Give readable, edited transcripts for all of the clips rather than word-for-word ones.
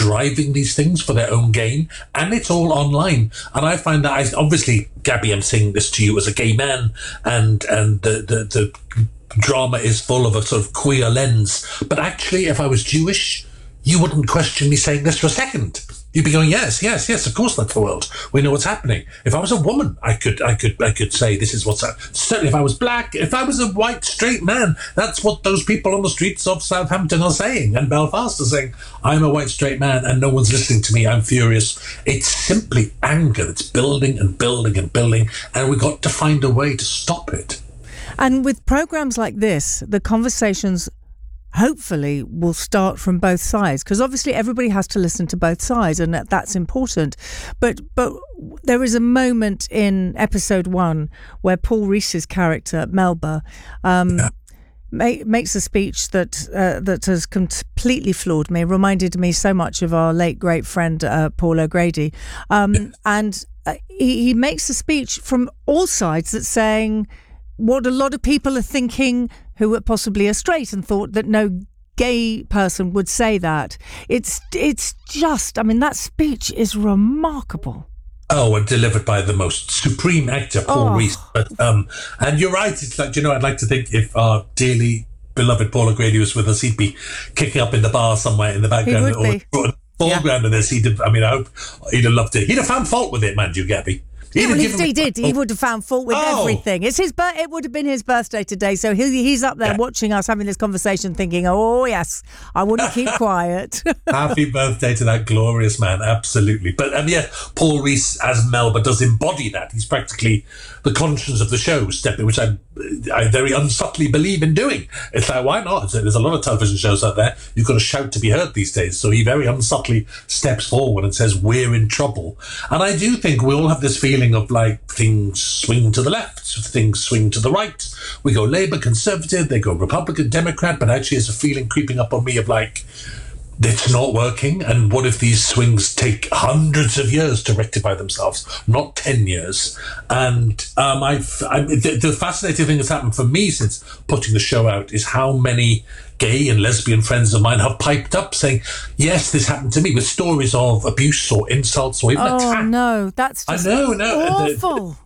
driving these things for their own gain, and it's all online. And I find that, obviously, Gabby, I'm saying this to you as a gay man, and the drama is full of a sort of queer lens. But actually, if I was Jewish, you wouldn't question me saying this for a second. You'd be going, yes, of course that's the world. We know what's happening. If I was a woman, I could say this is what's happening. Certainly if I was black, if I was a white, straight man, that's what those people on the streets of Southampton are saying, and Belfast are saying. I'm a white, straight man and no one's listening to me. I'm furious. It's simply anger that's building and building and building, and we've got to find a way to stop it. And with programs like this, the conversations hopefully will start from both sides, because obviously everybody has to listen to both sides, and that's important. But there is a moment in episode 1 where Paul Rees's character Melba makes a speech that has completely floored me. It reminded me so much of our late great friend Paul O'Grady, and he makes a speech from all sides that's saying what a lot of people are thinking who possibly are straight, and thought that no gay person would say that. It's just, I mean, that speech is remarkable. Oh, and delivered by the most supreme actor, Paul Rees. But, and you're right, it's like, I'd like to think if our dearly beloved Paul O'Grady was with us, he'd be kicking up in the bar somewhere in the background, or foreground of this. I hope he'd have loved it. He'd have found fault with it, mind you, Gabby. He did. He would have found fault with everything. It's his. It would have been his birthday today, so he's up there watching us having this conversation, thinking, "Oh yes, I wouldn't keep quiet." Happy birthday to that glorious man, absolutely. But Paul Rees as Melba does embody that. He's practically the conscience of the show, which I very unsubtly believe in doing. It's like, why not? There's a lot of television shows out there. You've got to shout to be heard these days. So he very unsubtly steps forward and says, "We're in trouble." And I do think we all have this feeling of like things swing to the left, things swing to the right. We go Labour, Conservative, they go Republican, Democrat, but actually there's a feeling creeping up on me of like, it's not working. And what if these swings take hundreds of years to rectify themselves, not 10 years? And the fascinating thing that's happened for me since putting the show out is how many gay and lesbian friends of mine have piped up saying, yes, this happened to me, with stories of abuse or insults or even attacks. Oh no, that's just awful.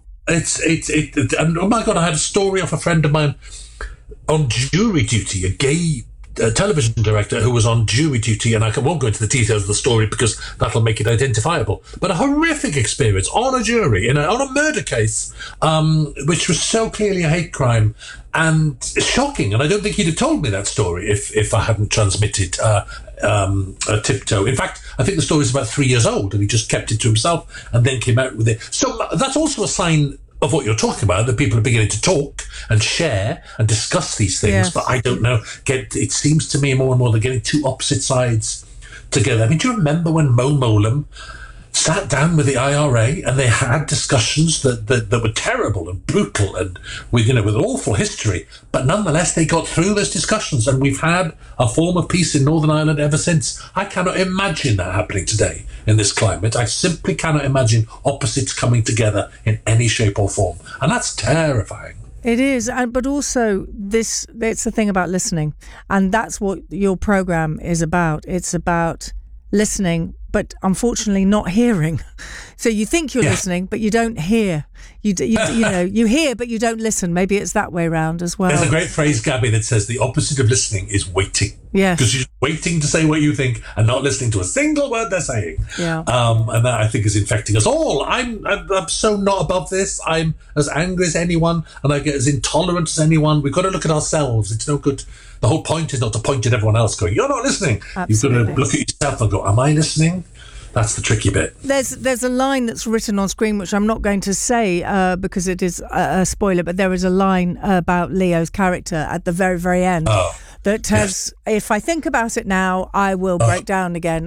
And oh my God, I had a story of a friend of mine on jury duty, a gay television director who was on jury duty, and I won't go into the details of the story because that'll make it identifiable, but a horrific experience on a jury on a murder case, which was so clearly a hate crime and shocking. And I don't think he'd have told me that story if I hadn't transmitted a tiptoe. In fact, I think the story is about 3 years old, and he just kept it to himself and then came out with it. So that's also a sign of what you're talking about, that people are beginning to talk and share and discuss these things. Yes. But I don't know, it seems to me more and more they're getting two opposite sides together. I mean, do you remember when Mo Mowlam sat down with the IRA and they had discussions that were terrible and brutal and with awful history, but nonetheless they got through those discussions, and we've had a form of peace in Northern Ireland ever since. I cannot imagine that happening today in this climate. I simply cannot imagine opposites coming together in any shape or form, and that's terrifying. It is, but also it's the thing about listening, and that's what your program is about. It's about listening, but unfortunately not hearing. So you think you're listening, but you don't hear. You hear, but you don't listen. Maybe it's that way around as well. There's a great phrase, Gabby, that says the opposite of listening is waiting. Yeah. Because you're waiting to say what you think and not listening to a single word they're saying. Yeah. And that, I think, is infecting us all. I'm so not above this. I'm as angry as anyone, and I get as intolerant as anyone. We've got to look at ourselves. It's no good. The whole point is not to point at everyone else going, you're not listening. Absolutely. You've got to look at yourself and go, am I listening? That's the tricky bit. There's a line that's written on screen, which I'm not going to say because it is a spoiler, but there is a line about Leo's character at the very, very end that has, if I think about it now, I will break down again.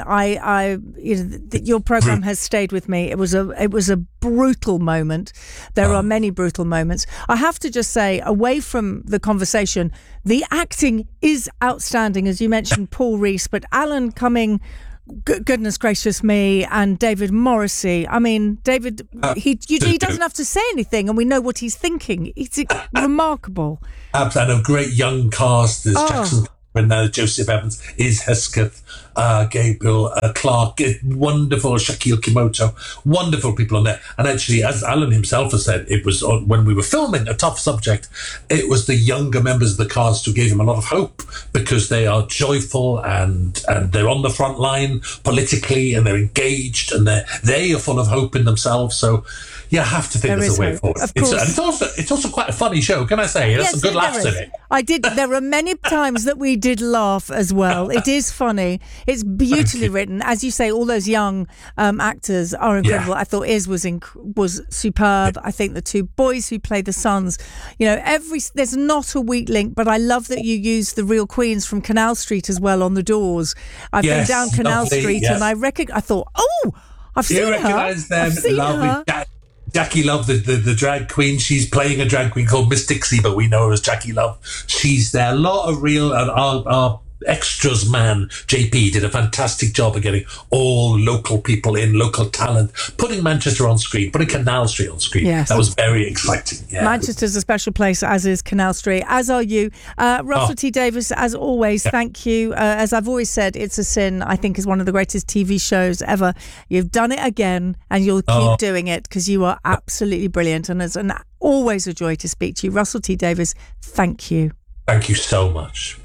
Your program has stayed with me. It was a brutal moment. There are many brutal moments. I have to just say, away from the conversation, the acting is outstanding, as you mentioned, Paul Rees, but Alan Cumming, goodness gracious me, and David Morrissey. I mean, David, he doesn't have to say anything, and we know what he's thinking. It's remarkable. Absolutely, and a great young cast. There's Jackson and Joseph Evans, is Hesketh, Gabriel Clark, wonderful Shaquille Kimoto, wonderful people on there. And actually, as Alan himself has said, it was when we were filming A Tough Subject, it was the younger members of the cast who gave him a lot of hope, because they are joyful and they're on the front line politically, and they're engaged, and they are full of hope in themselves. So you have to think there's a way forward. It's also quite a funny show, can I say? There's some good laughs in it. There are many times that we did laugh as well. It is funny. It's beautifully written. As you say, all those young actors are incredible. I thought Iz was superb. I think the two boys who play the sons, there's not a weak link, but I love that you use the real queens from Canal Street as well on the doors. I've been down Canal Street and I thought, I've seen her. You recognise them. Lovely. Jackie Love, the drag queen, she's playing a drag queen called Miss Dixie, but we know her as Jackie Love. She's there. A lot of real, and our extras man, JP, did a fantastic job of getting all local people in, local talent, putting Manchester on screen, putting Canal Street on screen. Yes. That was very exciting. Yeah. Manchester's a special place, as is Canal Street, as are you. Russell T Davies, as always, thank you. As I've always said, It's a Sin, I think, is one of the greatest TV shows ever. You've done it again, and you'll keep doing it, because you are absolutely brilliant, and it's always a joy to speak to you. Russell T Davies, thank you. Thank you so much.